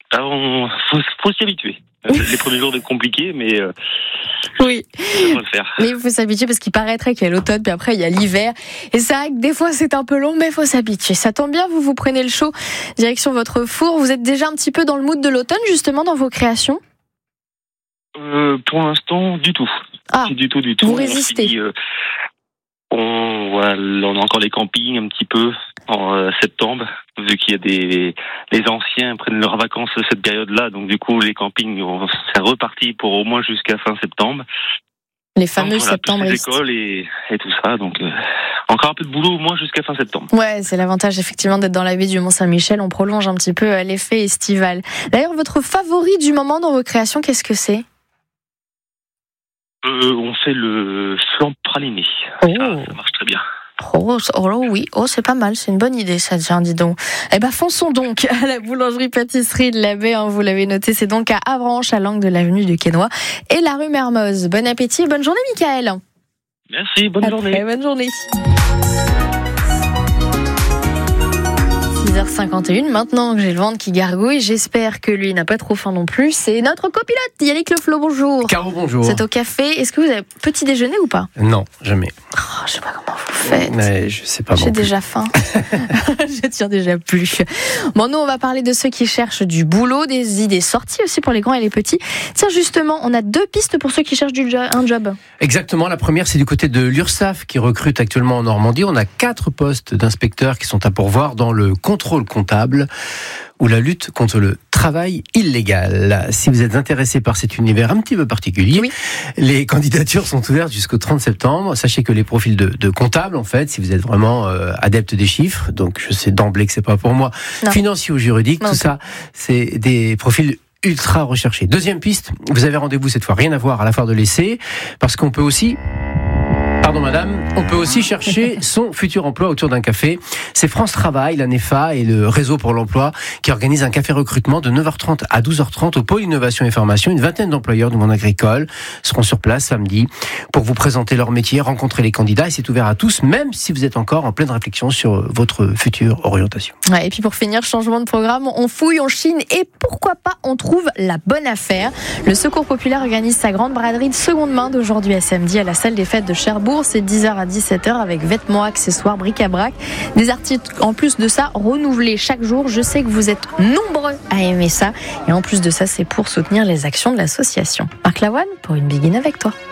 Alors, faut s'y habituer. Les premiers jours, c'est compliqué, mais Oui, ça va le faire. mais il faut s'habituer parce qu'il paraîtrait qu'il y a l'automne, puis après il y a l'hiver. Et c'est vrai que des fois c'est un peu long, mais il faut s'habituer. Ça tombe bien, vous prenez le chaud, direction votre four. Vous êtes déjà un petit peu dans le mood de l'automne, justement, dans vos créations? Pour l'instant, du tout. Ah, du tout. vous résistez. On a encore les campings un petit peu en septembre, vu qu'il y a les anciens prennent leurs vacances cette période-là, donc du coup les campings, c'est reparti pour au moins jusqu'à fin septembre. Les fameux donc, voilà, septembristes. les écoles et tout ça, donc encore un peu de boulot au moins jusqu'à fin septembre. Ouais, c'est l'avantage effectivement d'être dans la baie du Mont-Saint-Michel. On prolonge un petit peu l'effet estival. D'ailleurs, votre favori du moment dans vos créations, qu'est-ce que c'est? On fait le flan praliné. Oh. Ça marche très bien. Oh oui, c'est pas mal, c'est une bonne idée ça, tiens, dis donc. Eh ben fonçons donc à la boulangerie-pâtisserie de la baie, vous l'avez noté, c'est donc à Avranches, à l'angle de l'avenue du Quesnoy et la rue Mermoz. Bon appétit et bonne journée, Michael. Merci, bonne journée. Bonne journée. 6h51, maintenant que j'ai le ventre qui gargouille, j'espère que lui n'a pas trop faim non plus. C'est notre copilote, Yannick Leflo, bonjour. Caro, bonjour. C'est au café. Est-ce que vous avez petit déjeuner ou pas? Non, jamais. Oh, je sais pas comment vous faites. Mais je sais pas. J'ai déjà faim. Je tire déjà plus. Bon, nous, on va parler de ceux qui cherchent du boulot, des idées sorties aussi pour les grands et les petits. Tiens, justement, on a 2 pistes pour ceux qui cherchent un job. Exactement. La première, c'est du côté de l'URSSAF qui recrute actuellement en Normandie. On a 4 postes d'inspecteurs qui sont à pourvoir dans le contrôle comptable ou la lutte contre le travail illégal. Si vous êtes intéressé par cet univers un petit peu particulier, oui. Les candidatures sont ouvertes jusqu'au 30 septembre. Sachez que les profils de comptables, en fait, si vous êtes vraiment adepte des chiffres, donc je sais d'emblée que c'est pas pour moi, financier ou juridique, tout ça, c'est des profils ultra recherchés. Deuxième piste, vous avez rendez-vous cette fois, rien à voir à la foire de l'essai, parce qu'on peut aussi... Pardon madame, on peut aussi chercher son futur emploi autour d'un café. C'est France Travail, la NEFA et le Réseau pour l'Emploi qui organisent un café recrutement de 9h30 à 12h30 au pôle Innovation et Formation. Une vingtaine d'employeurs du monde agricole seront sur place samedi pour vous présenter leur métier, rencontrer les candidats, et c'est ouvert à tous, même si vous êtes encore en pleine réflexion sur votre future orientation. Ouais, et puis pour finir, changement de programme, on fouille, on chine et pourquoi pas on trouve la bonne affaire. Le Secours Populaire organise sa grande braderie de seconde main d'aujourd'hui à samedi à la salle des fêtes de Cherbourg. C'est 10h à 17h avec vêtements, accessoires, bric-à-brac. Des articles en plus de ça renouvelés chaque jour. Je sais que vous êtes nombreux à aimer ça. Et en plus de ça, c'est pour soutenir les actions de l'association. Marc Lavoine pour Une Begin avec toi.